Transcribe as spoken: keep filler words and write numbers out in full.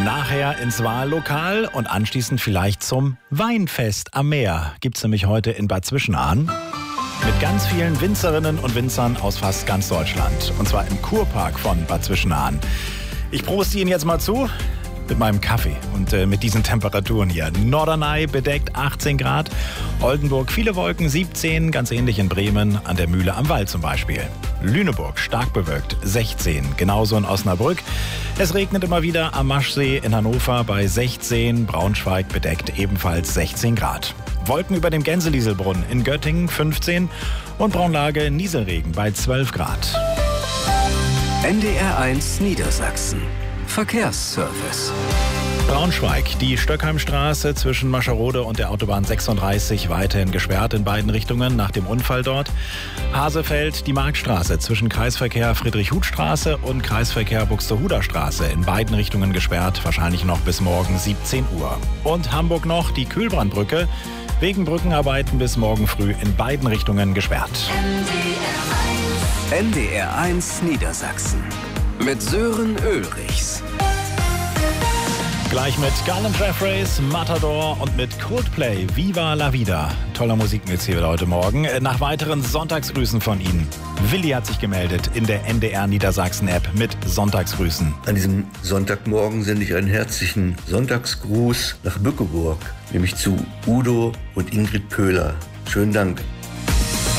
Nachher ins Wahllokal und anschließend vielleicht zum Weinfest am Meer. Gibt's nämlich heute in Bad Zwischenahn. Mit ganz vielen Winzerinnen und Winzern aus fast ganz Deutschland. Und zwar im Kurpark von Bad Zwischenahn. Ich proste Ihnen jetzt mal zu mit meinem Kaffee und äh, mit diesen Temperaturen hier. Norderney bedeckt achtzehn Grad, Oldenburg viele Wolken siebzehn, ganz ähnlich in Bremen, an der Mühle am Wall zum Beispiel. Lüneburg stark bewölkt sechzehn, genauso in Osnabrück. Es regnet immer wieder am Maschsee in Hannover bei sechzehn, Braunschweig bedeckt ebenfalls sechzehn Grad. Wolken über dem Gänselieselbrunnen in Göttingen fünfzehn und Braunlage Nieselregen bei zwölf Grad. N D R eins Niedersachsen. Verkehrsservice. Braunschweig, die Stöckheimstraße zwischen Mascherode und der Autobahn sechsunddreißig weiterhin gesperrt in beiden Richtungen nach dem Unfall dort. Hasefeld, die Marktstraße zwischen Kreisverkehr Friedrich-Huth-Straße und Kreisverkehr Buxtehuder Straße in beiden Richtungen gesperrt, wahrscheinlich noch bis morgen siebzehn Uhr. Und Hamburg noch, die Kühlbrandbrücke, wegen Brückenarbeiten bis morgen früh in beiden Richtungen gesperrt. N D R eins Niedersachsen mit Sören Ulrichs. Gleich mit Garland Jeffreys, Matador und mit Coldplay, Viva la Vida. Toller Musikmix hier wieder heute Morgen. Nach weiteren Sonntagsgrüßen von Ihnen. Willi hat sich gemeldet in der N D R Niedersachsen-App mit Sonntagsgrüßen. An diesem Sonntagmorgen sende ich einen herzlichen Sonntagsgruß nach Bückeburg, nämlich zu Udo und Ingrid Köhler. Schönen Dank.